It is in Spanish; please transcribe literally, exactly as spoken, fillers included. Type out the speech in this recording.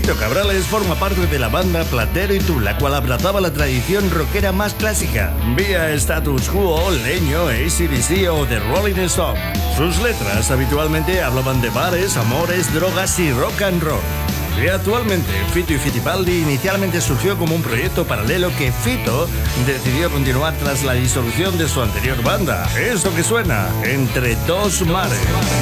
Fito Cabrales forma parte de la banda Platero y Tú, la cual abrazaba la tradición rockera más clásica, vía Status Quo, Leño, A C D C o The Rolling Stones. Sus letras habitualmente hablaban de bares, amores, drogas y rock and roll. Y actualmente, Fito y Fitipaldi inicialmente surgió como un proyecto paralelo que Fito decidió continuar tras la disolución de su anterior banda. Eso que suena, Entre Dos Mares.